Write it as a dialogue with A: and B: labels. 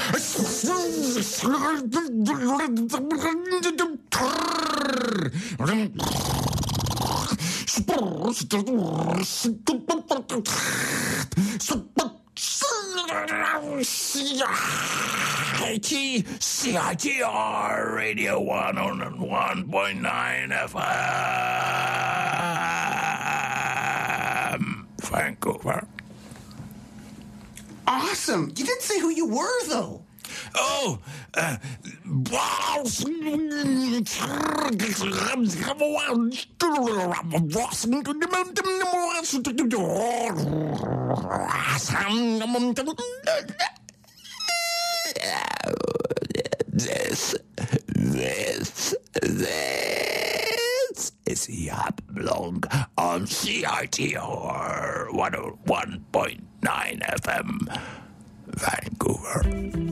A: CITR Radio 101.9 FM, Vancouver.
B: Awesome. You didn't say who you were, though.
A: Oh, This is Yacht Blog on CITR 101.9 FM, Vancouver.